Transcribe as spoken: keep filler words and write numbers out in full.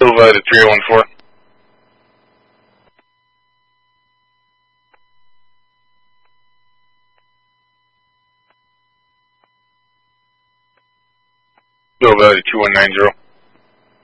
Silva to three oh one four. Silva to two one nine zero.